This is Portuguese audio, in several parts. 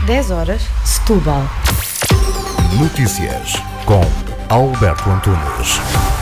10 horas, Setúbal. Notícias com Alberto Antunes.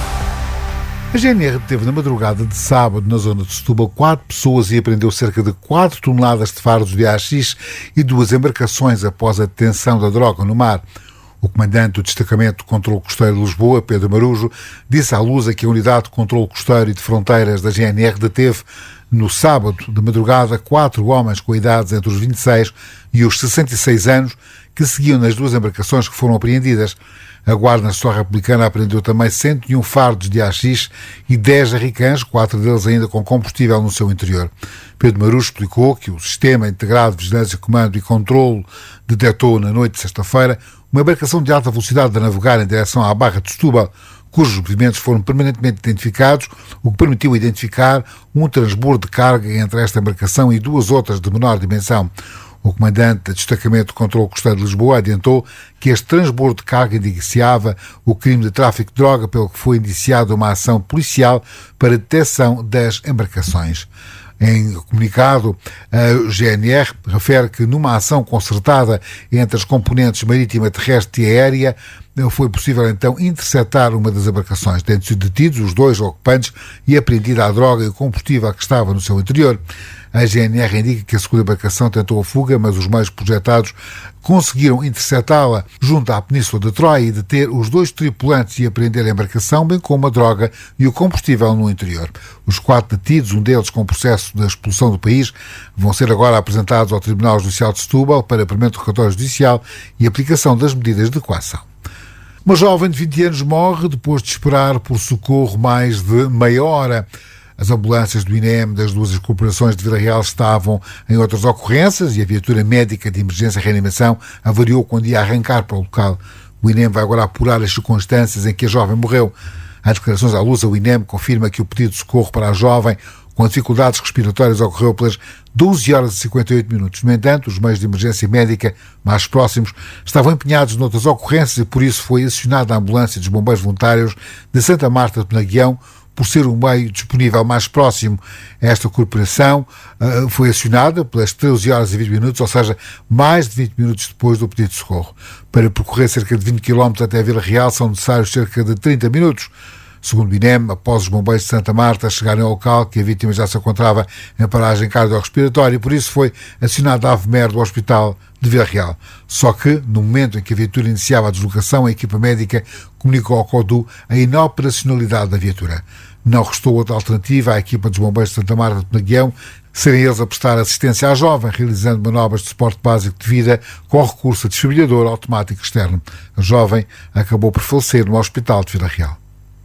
A GNR deteve na madrugada de sábado, na zona de Setúbal, 4 pessoas e apreendeu cerca de 4 toneladas de fardos de haxixe e 2 embarcações após a detenção da droga no mar. O comandante do Destacamento de Controlo Costeiro de Lisboa, Pedro Marujo, disse à Lusa que a Unidade de Controlo Costeiro e de Fronteiras da GNR deteve, no sábado de madrugada, 4 homens com idades entre os 26 e os 66 anos que seguiam nas 2 embarcações que foram apreendidas. A Guarda Nacional Republicana apreendeu também 101 fardos de haxixe e 10 jerrycans, 4 deles ainda com combustível no seu interior. Pedro Marujo explicou que o Sistema Integrado de Vigilância, Comando e Controlo detectou na noite de sexta-feira uma embarcação de alta velocidade a navegar em direção à Barra de Setúbal, cujos movimentos foram permanentemente identificados, o que permitiu identificar um transbordo de carga entre esta embarcação e 2 outras de menor dimensão. O comandante do Destacamento de Controlo Costeiro de Lisboa adiantou que este transbordo de carga indiciava o crime de tráfico de droga, pelo que foi iniciada uma ação policial para a detecção das embarcações. Em comunicado, a GNR refere que numa ação concertada entre as componentes marítima, terrestre e aérea, foi possível então interceptar uma das embarcações. Tendo sido detidos os 2 ocupantes e apreendida a droga e o combustível que estava no seu interior. A GNR indica que a segunda embarcação tentou a fuga, mas os meios projetados conseguiram interceptá-la junto à Península de Troia e deter os 2 tripulantes e apreender a embarcação, bem como a droga e o combustível no interior. Os 4 detidos, um deles com processo de expulsão do país, vão ser agora apresentados ao Tribunal Judicial de Setúbal para apuramento do relatório judicial e aplicação das medidas de coação. Uma jovem de 20 anos morre depois de esperar por socorro mais de meia hora. As ambulâncias do INEM das 2 corporações de Vila Real estavam em outras ocorrências e a viatura médica de emergência e reanimação avariou quando ia arrancar para o local. O INEM vai agora apurar as circunstâncias em que a jovem morreu. Em declarações à Lusa, o INEM confirma que o pedido de socorro para a jovem com dificuldades respiratórias ocorreu pelas 12 horas e 58 minutos. No entanto, os meios de emergência médica mais próximos estavam empenhados noutras ocorrências e por isso foi acionada a ambulância dos bombeiros voluntários de Santa Marta de Penaguião, por ser o meio disponível mais próximo. Esta corporação foi acionada pelas 13 horas e 20 minutos, ou seja, mais de 20 minutos depois do pedido de socorro. Para percorrer cerca de 20 km até a Vila Real são necessários cerca de 30 minutos. Segundo o INEM, após os bombeiros de Santa Marta chegarem ao local, que a vítima já se encontrava em paragem cardiorrespiratória e por isso foi acionada a AVMER do Hospital de Vila Real. Só que, no momento em que a viatura iniciava a deslocação, a equipa médica comunicou ao CODU a inoperacionalidade da viatura. Não restou outra alternativa à equipa dos bombeiros de Santa Marta de Penaguião, serem eles a prestar assistência à jovem, realizando manobras de suporte básico de vida com recurso a desfibrilador automático externo. A jovem acabou por falecer no Hospital de Vila Real.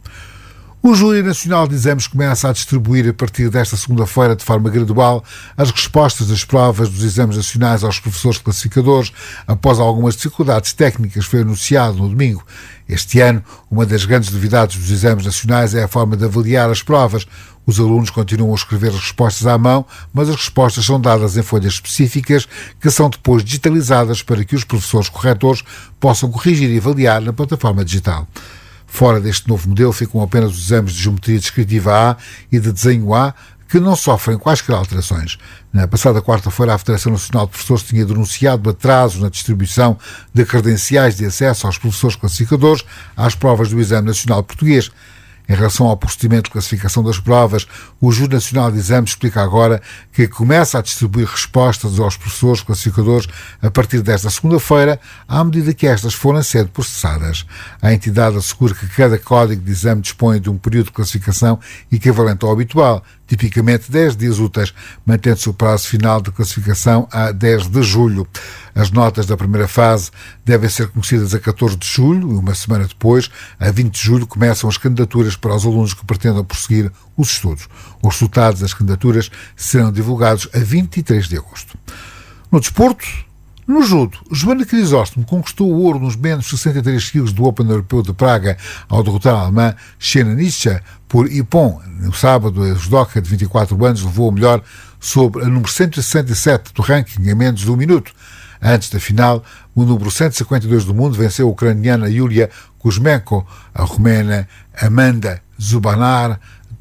O Júri Nacional de Exames começa a distribuir a partir desta segunda-feira, de forma gradual, as respostas das provas dos exames nacionais aos professores classificadores, após algumas dificuldades técnicas, foi anunciado no domingo. Este ano, uma das grandes novidades dos exames nacionais é a forma de avaliar as provas. Os alunos continuam a escrever as respostas à mão, mas as respostas são dadas em folhas específicas que são depois digitalizadas para que os professores corretores possam corrigir e avaliar na plataforma digital. Fora deste novo modelo ficam apenas os exames de Geometria Descritiva A e de Desenho A, que não sofrem quaisquer alterações. Na passada quarta-feira, a Federação Nacional de Professores tinha denunciado atrasos na distribuição de credenciais de acesso aos professores classificadores às provas do Exame Nacional Português. Em relação ao procedimento de classificação das provas, o Júri Nacional de Exames explica agora que começa a distribuir respostas aos professores classificadores a partir desta segunda-feira, à medida que estas forem sendo processadas. A entidade assegura que cada código de exame dispõe de um período de classificação equivalente ao habitual, tipicamente 10 dias úteis, mantendo-se o prazo final de classificação a 10 de julho. As notas da primeira fase devem ser conhecidas a 14 de julho e uma semana depois, a 20 de julho, começam as candidaturas para os alunos que pretendam prosseguir os estudos. Os resultados das candidaturas serão divulgados a 23 de agosto. No desporto, no judo, Joana Crisóstomo conquistou o ouro nos menos 63 kg do Open Europeu de Praga ao derrotar a alemã Xena Nischa por Ippon. No sábado, a judoca de 24 anos levou o melhor sobre a número 167 do ranking em menos de um minuto. Antes da final, o número 152 do mundo venceu a ucraniana Yulia Kuzmenko. A romena Amanda Zubanar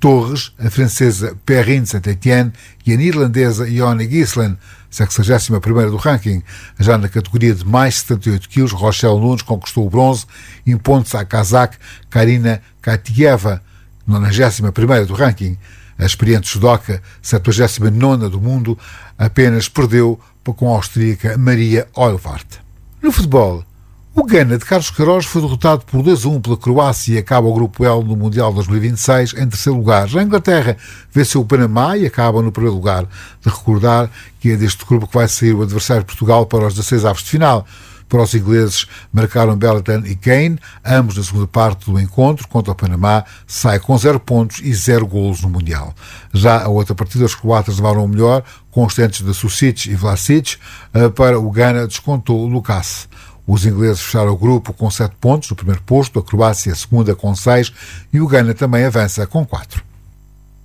Torres, a francesa Perrine Saint-Étienne e a neerlandesa Ione Gislen, 61ª do ranking. Já na categoria de mais 78 quilos, Rochelle Nunes conquistou o bronze, impondo-se à cazaque Karina Katieva, 91ª do ranking. A experiente judoca, 79ª do mundo, apenas perdeu com a austríaca Maria Oilvart. No futebol, o Ghana de Carlos Queiroz foi derrotado por 2-1 pela Croácia e acaba o Grupo L no Mundial 2026 em terceiro lugar. Já a Inglaterra venceu o Panamá e acaba no primeiro lugar. De recordar que é deste grupo que vai sair o adversário de Portugal para os 16 avos de final. Para os ingleses, marcaram Belletin e Kane, ambos na segunda parte do encontro, contra o Panamá, sai com 0 pontos e 0 golos no Mundial. Já a outra partida, os croatas levaram o melhor, constantes de Susic e Vlasic, para o Ghana descontou o Lucas. Os ingleses fecharam o grupo com 7 pontos no primeiro posto, a Croácia a segunda com 6 e o Ghana também avança com 4.